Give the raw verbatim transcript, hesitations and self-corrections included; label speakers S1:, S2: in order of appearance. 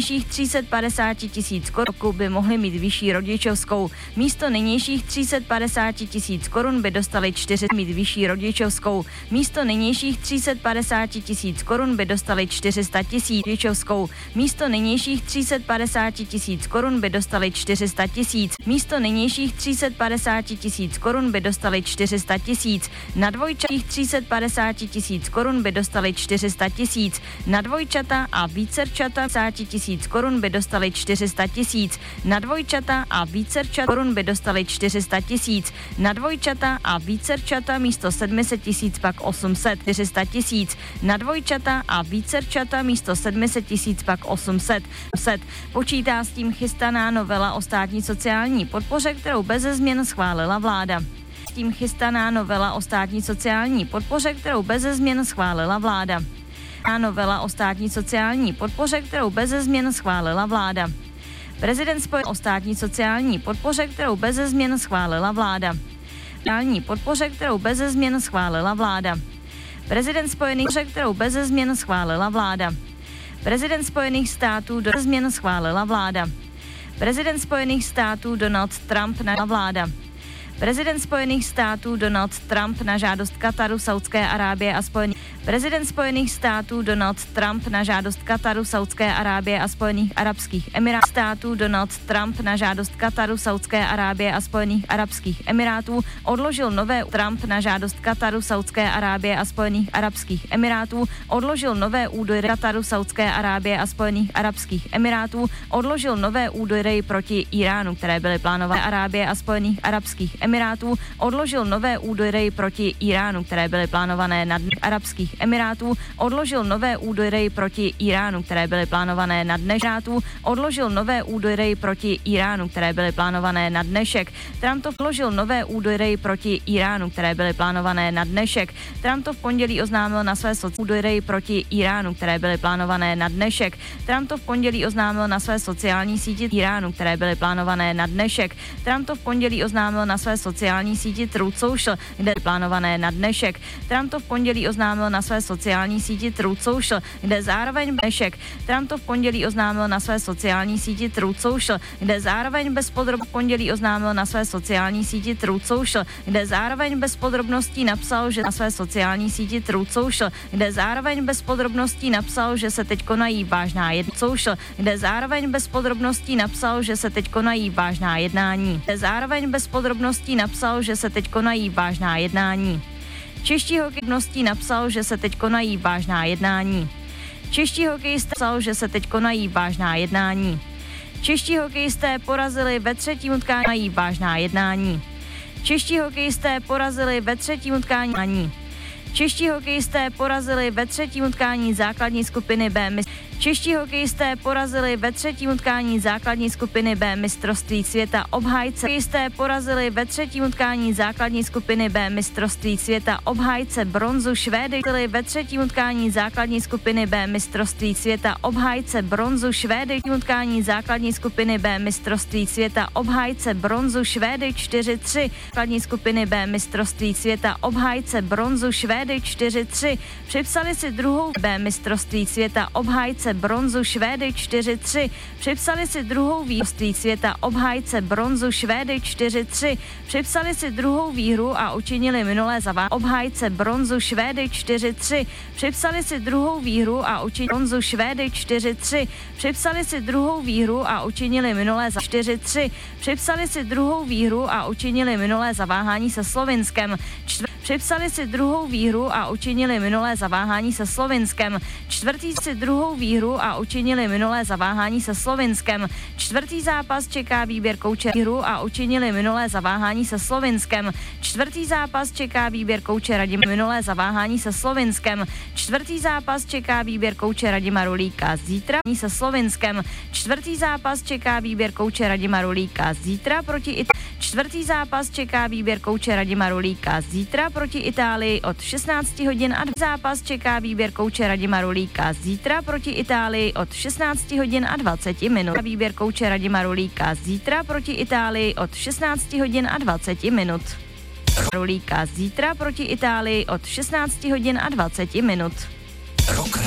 S1: tři sta padesát tisíc korun by mohli mít vyšší rodičovskou. Místo nynějších tři sta padesát tisíc korun by dostali čtyři mít vyšší rodičovskou. Místo nynějších tři sta padesát tisíc korun by dostali čtyři sta tisíc rodičovskou. Místo nynějších tři sta padesát tisíc korun by dostali čtyři sta tisíc. Místo nynějších tři sta padesát tisíc korun by dostali čtyři sta tisíc. Na dvojčatých tři sta padesát tisíc korun by dostali čtyři sta tisíc. Na dvojčata a vícerčata padesát tisíc korun by dostali čtyři sta tisíc. Na dvojčata a vícerčata korun by dostali čtyři sta tisíc. Na dvojčata a vícerčata místo sedm set tisíc pak osm set čtyři sta tisíc. Na dvojčata a vícerčata místo sedm set tisíc pak osm set. Počítá s tím chystaná novela o státní sociální podpoře, kterou beze změn schválila vláda. S tím chystaná novela o státní sociální podpoře, kterou beze změn schválila vláda. Novela o státní sociální podpoře, kterou beze změn schválila vláda. Prezident Spojených o státní sociální podpoře, kterou beze změn schválila vláda. Sociální podpoře, kterou beze změn schválila vláda. Prezident Spojených, kterou beze změn schválila vláda. Prezident Spojených států do změn schválila vláda. Prezident Spojených států Donald Trump na vláda. Prezident Spojených států Donald Trump na žádost Kataru, Saudské Arábie a Spojených Prezident Spojených států Donald Trump na žádost Kataru, Saudské Arábie a Spojených arabských emirátů států Donald Trump na žádost Kataru, Saudské Arábie a Spojených arabských emirátů odložil nové Trump na žádost Kataru, Saudské Arábie a Spojených arabských emirátů odložil nové údaje Kataru, Saudské Arábie a Spojených arabských emirátů odložil nové údaje proti Iránu, které byly plánované Arábie a Spojených arabských emirátů odložil nové údaje proti Iránu, které byly plánované na dnech arabských emirátů odložil nové údaje proti Iránu, které byly plánované na dnešek odložil nové údaje proti Iránu, které byly plánované na dnešek. Trump to vložil nové údaje proti Iránu, které byly plánované na dnešek. Trump to v pondělí oznámil na své údaje proti Iránu, které byly plánované na dnešek. Trump to v pondělí oznámil na své sociální síti Iránu, které byly plánované na dnešek. Trump to v pondělí oznámil na své sociální síti Truth Social, kde je plánované na dnešek. Trump to v pondělí oznámil na své sociální síti Truth Social, kde zároveň dnešek. Trump to v pondělí oznámil na své sociální síti Truth Social, kde zároveň bez podrobností pondělí oznámil na své sociální síti Truth Social, kde zároveň bez podrobností napsal, že na své sociální síti Truth Social, kde zároveň bez podrobností napsal, že se teď konají vážná jednání Social, kde zároveň bez podrobností napsal, že se teď konají vážná jednání. Kde zároveň bez podrobností napsal, že se teď konají vážná jednání. Čeští hokejistí napsal, že se teď konají vážná jednání. Čeští hokejisté napsal, že se teď konají vážná jednání. Čeští hokejisté porazili ve třetím utkání vážná jednání. Čeští hokejisté porazili ve třetím utkání. Čeští hokejisté porazili ve třetím utkání základní skupiny B. Čeští hokejisté porazili ve třetím utkání základní skupiny B mistrovství světa obhájce. Hokejisté porazili ve třetím utkání základní skupiny B mistrovství světa obhájce bronzu Švédy. Ve třetím utkání základní skupiny B mistrovství světa obhájce bronzu Švédy. Utkání základní skupiny B mistrovství světa obhájce bronzu Švédy čtyři tři. Základní skupiny B mistrovství světa obhájce bronzu Švédy čtyři tři. Připsali si druhou B mistrovství světa obhájce bronzu Švédy čtyři tři. Připsali si druhou výhru světa obhájce bronzu Švédy čtyři tři. Připsali si druhou výhru a učinili minulé zavá obhájce bronzu Švédy čtyři tři. Připsali si druhou výhru a učinili bronzu Švédy čtyři tři. Připsali si druhou výhru a učinili minulé za čtyři tři. Připsali si druhou výhru a učinili minulé zaváhání se Slovinskem. Čtvr- Připsali si druhou výhru a učinili minulé zaváhání se Slovinskem. Čtvrtý si druhou výhru a učinili minulé zaváhání se Slovinskem. Čtvrtý zápas čeká výběr kouče hru a učinili minulé zaváhání se Slovinskem. Čtvrtý zápas čeká výběr kouče Radima minulé zaváhání se Slovinskem. Čtvrtý zápas čeká výběr kouče Radima Rulíka zítra se Slovinskem. Čtvrtý zápas čeká výběr kouče Radima Rulíka zítra proti It- Čtvrtý zápas čeká výběr kouče Radima Rulíka zítra proti Itálii od šestnáct hodin a zápas čeká výběr kouče Radima Rulíka zítra proti Itálii od šestnáct hodin a dvacet minut. Výběr kouče Radima Rulíka zítra proti Itálii od šestnáct hodin a dvacet minut. Rulíka zítra proti Itálii od šestnáct hodin a dvacet minut.